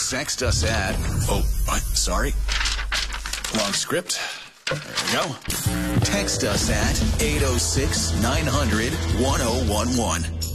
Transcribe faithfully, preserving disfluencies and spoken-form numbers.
text us at, oh, what? Sorry. Wrong script. There we go. Text us at eight oh six, nine hundred, ten eleven.